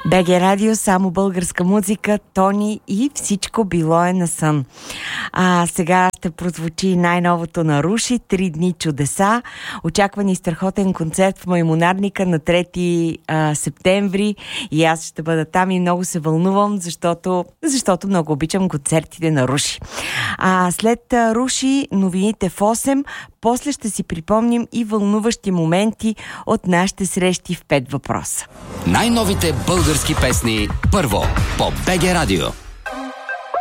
БГ Радио, само българска музика, Тони и всичко било е на сън. Сега ще прозвучи най-новото на Руши, 3 дни чудеса. Очаквани страхотен концерт в Маймунарника на 3 септември и аз ще бъда там и много се вълнувам, защото много обичам концертите на Руши. След Руши, новините в 8, после ще си припомним и вълнуващи моменти от нашите срещи в 5 въпроса. Най-новите български песни първо по БГ Радио.